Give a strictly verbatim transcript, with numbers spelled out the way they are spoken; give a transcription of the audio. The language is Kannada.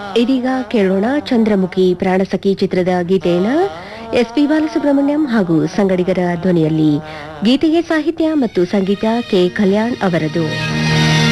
ಇದೀಗ ಕೇಳೋಣ ಚಂದ್ರಮುಖಿ ಪ್ರಾಣಸಖಿ ಚಿತ್ರದ ಗೀತೆಯನ್ನ ಎಸ್ ಪಿ ಬಾಲಸುಬ್ರಹ್ಮಣ್ಯಂ ಹಾಗೂ ಸಂಗಡಿಗರ ಧ್ವನಿಯಲ್ಲಿ. ಗೀತೆಗೆ ಸಾಹಿತ್ಯ ಮತ್ತು ಸಂಗೀತ ಕೆ ಕಲ್ಯಾಣ್ ಅವರದು.